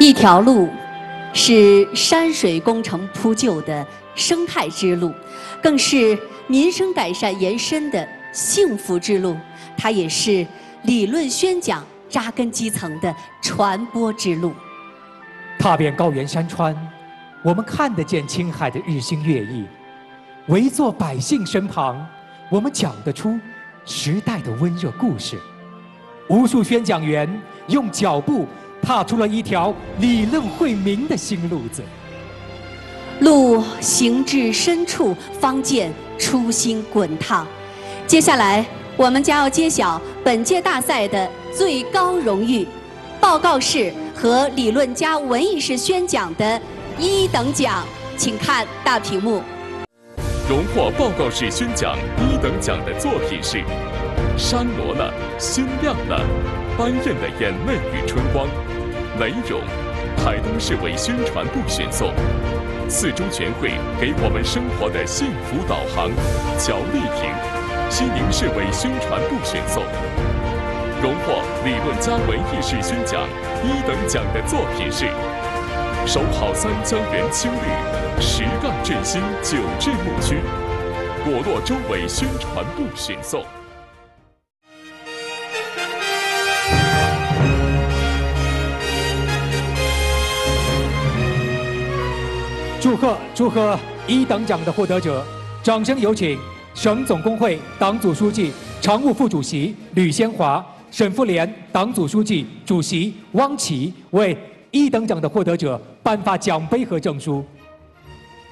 一条路是山水工程铺就的生态之路，更是民生改善延伸的幸福之路。它也是理论宣讲扎根基层的传播之路。 踏遍高原山川，我们看得见青海的日新月异；围坐百姓身旁，我们讲得出时代的温热故事。无数宣讲员用脚步踏出了一条理论惠民的新路子。 路行至深处，方见初心滚烫。接下来，我们将要揭晓本届大赛的最高荣誉——报告式和理论加文艺式宣讲的1等奖，请看大屏幕。 荣获报告式宣讲1等奖的作品是《山罗了，心亮了》，班任的眼泪与春光。雷荣，台东市委宣传部选送。四中全会给我们生活的幸福导航。乔丽萍，西宁市委宣传部选送。荣获理论加文艺式宣讲1等奖的作品是《守好3江源青绿，10杠振兴9治牧区》，果洛州委宣传部选送。 祝贺1等奖的获得者！掌声有请省总工会党组书记、常务副主席吕先华、省妇联党组书记、主席汪琦为1等奖的获得者颁发奖杯和证书。